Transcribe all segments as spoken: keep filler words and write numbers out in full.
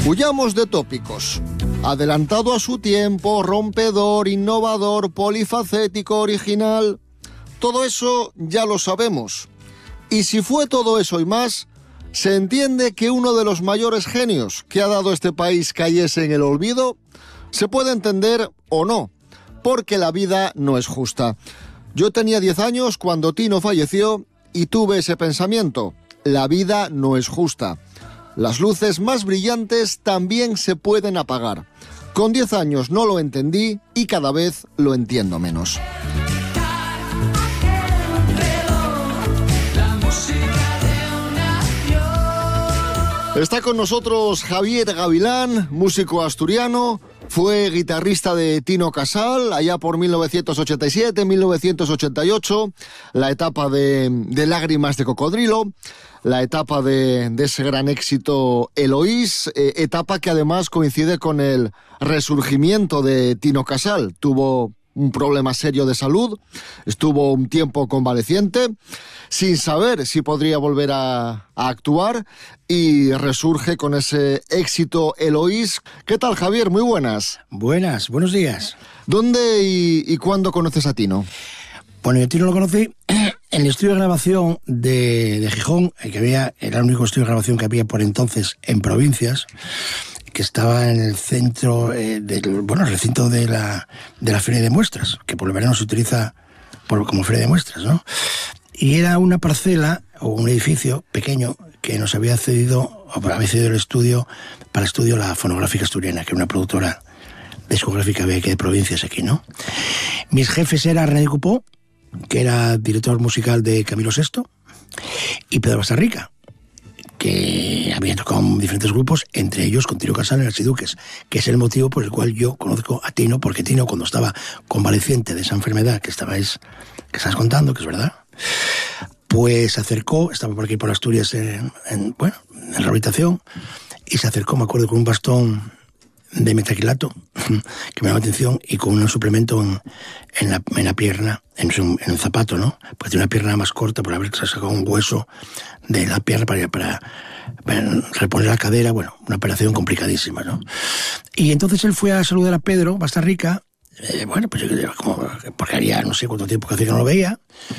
Huyamos de tópicos. Adelantado a su tiempo, rompedor, innovador, polifacético, original. Todo eso ya lo sabemos. Y si fue todo eso y más, se entiende que uno de los mayores genios que ha dado este país cayese en el olvido. Se puede entender o no, porque la vida no es justa. Yo tenía diez años cuando Tino falleció y tuve ese pensamiento. La vida no es justa. Las luces más brillantes también se pueden apagar. Con diez años no lo entendí y cada vez lo entiendo menos. Está con nosotros Javier Gavilán, músico asturiano. Fue guitarrista de Tino Casal allá por mil novecientos ochenta y siete, mil novecientos ochenta y ocho, la etapa de, de Lágrimas de Cocodrilo, la etapa de, de ese gran éxito Eloís, eh, etapa que además coincide con el resurgimiento de Tino Casal. Tuvo un problema serio de salud, estuvo un tiempo convaleciente, sin saber si podría volver a, a actuar, y resurge con ese éxito Eloís. ¿Qué tal, Javier? Muy buenas. Buenas, buenos días. ¿Dónde y, y cuándo conoces a Tino? Bueno, yo a Tino lo conocí en el estudio de grabación de, de Gijón, el que había, era el único estudio de grabación que había por entonces en provincias, que estaba en el centro, eh, del, bueno, el recinto de la, de la Feria de Muestras, que por el verano se utiliza por, como Feria de Muestras, ¿no? Y era una parcela o un edificio pequeño que nos había cedido, o había cedido el estudio, para el estudio la Fonográfica Asturiana, que era una productora discográfica de, de provincias aquí, ¿no? Mis jefes eran René Cupó, que era director musical de Camilo sexto, y Pedro Bastarrica, que había tocado en diferentes grupos, entre ellos con Tino Casal en Archiduques, que es el motivo por el cual yo conozco a Tino, porque Tino, cuando estaba convaleciente de esa enfermedad que estabais, que estás contando, que es verdad, pues se acercó, estaba por aquí por Asturias en, en, bueno, en rehabilitación, y se acercó, me acuerdo, con un bastón de metacrilato, que me llamó la atención, y con un suplemento en, en, la, en la pierna, en, su, en el zapato, ¿no? Porque tiene una pierna más corta por haber sacado un hueso de la pierna para, para, para reponer la cadera. Bueno, una operación complicadísima, ¿no? Y entonces él fue a saludar a Pedro Bastarrica, eh, bueno, pues como, porque haría no sé cuánto tiempo que hacía que no lo veía,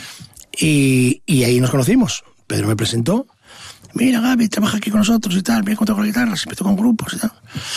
y, y ahí nos conocimos. Pedro me presentó. Mira, Gaby, trabaja aquí con nosotros y tal, viene con tocar la guitarra, siempre toca con grupos y tal.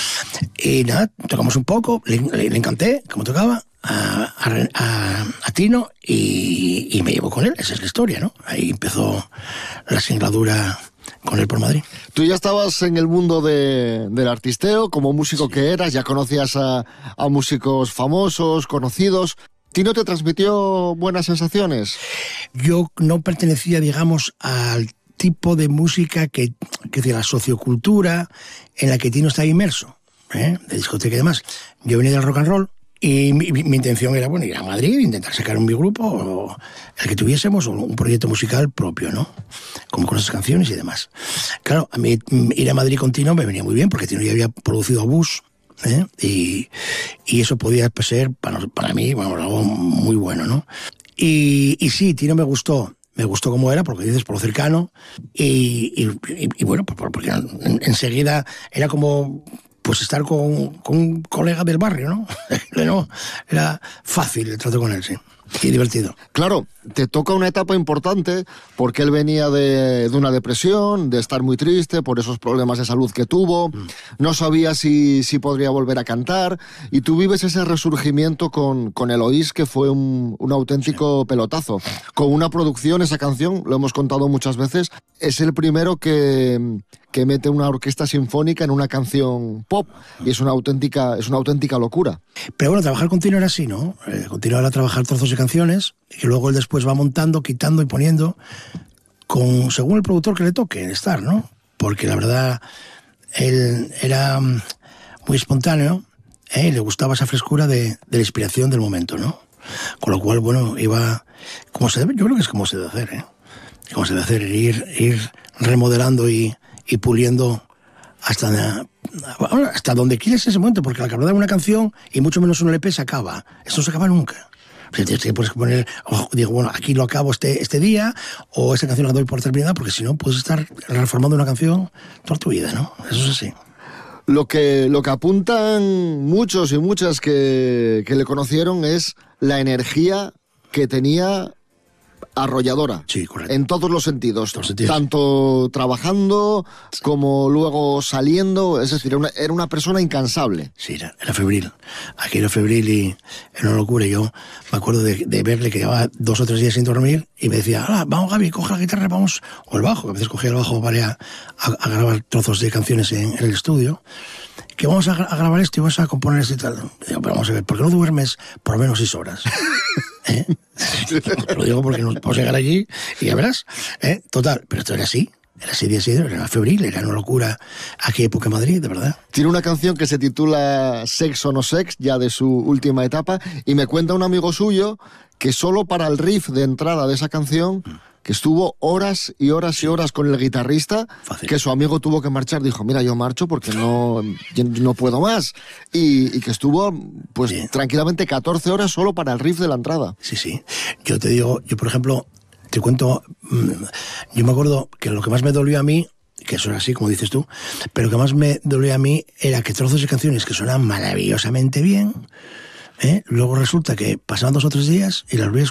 Y nada, tocamos un poco, le, le, le encanté cómo tocaba a, a, a, a Tino y, y me llevo con él, esa es la historia, ¿no? Ahí empezó la singladura con él por Madrid. Tú ya estabas en el mundo de, del artisteo, como músico sí. que eras, ya conocías a, a músicos famosos, conocidos. ¿Tino te transmitió buenas sensaciones? Yo no pertenecía, digamos, al tipo de música que, que de la sociocultura en la que Tino está inmerso, ¿eh? De discoteca y demás. Yo venía del rock and roll y mi, mi, mi intención era, bueno, ir a Madrid, intentar sacar un mi grupo, o el que tuviésemos, o un proyecto musical propio, ¿no? Como con esas canciones y demás. Claro, a mí ir a Madrid con Tino me venía muy bien, porque Tino ya había producido a Bus, ¿eh? y, y eso podía ser para, para mí, bueno, algo muy bueno, ¿no? Y, y sí, Tino me gustó. Me gustó cómo era, porque dices, por lo cercano, y, y, y, y bueno, porque en, enseguida era como pues estar con, con un colega del barrio, ¿no? No, era fácil el trato con él, sí. Y divertido. Claro, te toca una etapa importante porque él venía de, de una depresión, de estar muy triste por esos problemas de salud que tuvo, mm. no sabía si, si podría volver a cantar, y tú vives ese resurgimiento con, con Eloís, que fue un, un auténtico sí. pelotazo. Con una producción, esa canción, lo hemos contado muchas veces, es el primero que, que mete una orquesta sinfónica en una canción pop, y es una auténtica, es una auténtica locura. Pero bueno, trabajar con Tino era así, ¿no? Eh, continuar a trabajar trozos de canciones, y luego él después va montando, quitando y poniendo, con según el productor que le toque estar, ¿no? Porque la verdad, él era muy espontáneo, ¿eh? Y le gustaba esa frescura de, de la inspiración del momento, ¿no? Con lo cual, bueno, iba como se debe, yo creo que es como se debe hacer, ¿eh? Como se debe hacer, ir, ir remodelando y, y puliendo hasta, hasta donde quieres ese momento, porque la verdad una canción, y mucho menos un L P, se acaba. Eso no se acaba nunca. O sea, te puedes poner, oh, digo, bueno, aquí lo acabo este, este día, o esta canción la doy por terminada, porque si no, puedes estar reformando una canción toda tu vida, ¿no? Eso es así. Lo que, lo que apuntan muchos y muchas que, que le conocieron es la energía que tenía arrolladora. Sí, correcto. En todos los sentidos. Todos los sentidos. Tanto trabajando como luego saliendo. Es decir, era una, era una persona incansable. Sí, era, era febril. Aquí era febril y era una locura. Yo me acuerdo de, de verle que llevaba dos o tres días sin dormir y me decía, ah, vamos Gaby, coge la guitarra, vamos, o el bajo, que a veces cogía el bajo para ir a, a, a grabar trozos de canciones en, en el estudio, que vamos a, a grabar esto y vamos a componer esto y tal. Y yo, pero vamos a ver, ¿por qué no duermes por lo menos seis horas? ¿Eh? Te lo digo porque nos vamos a llegar allí y ya verás. ¿Eh? Total, pero esto era así. Era así de así, era febril, era una locura aquella época en Madrid, de verdad. Tiene una canción que se titula Sex o no sex, ya de su última etapa, y me cuenta un amigo suyo que solo para el riff de entrada de esa canción, que estuvo horas y horas y horas con el guitarrista, Fácil. Que su amigo tuvo que marchar, dijo, mira, yo marcho porque no, no puedo más. Y, y que estuvo, pues, sí. tranquilamente catorce horas solo para el riff de la entrada. Sí, sí. Yo te digo, yo por ejemplo, te cuento, yo me acuerdo que lo que más me dolió a mí, que eso era así, como dices tú, pero lo que más me dolió a mí era que trozos de canciones que sonaban maravillosamente bien, ¿eh? Luego resulta que pasaban dos o tres días y las volvías